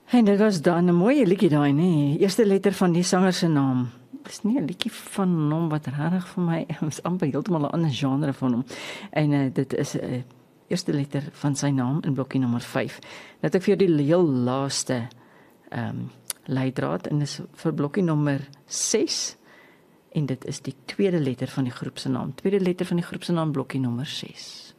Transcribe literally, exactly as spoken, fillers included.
En dit was dan 'n mooie liedjie daai, nee. Eerste letter van die sanger se naam. Dis nie 'n liedjie van hom wat regtig vir my is amper heeltemal 'n ander genre van hom. En uh, dit is 'n uh, eerste letter van sy naam in blokkie nommer vyf. Dat ek vir jou die heel laaste ehm um, leidraad en dis vir blokkie nommer ses en dit is die tweede letter van die groep se naam. Tweede letter van die groep se naam blokkie nommer ses.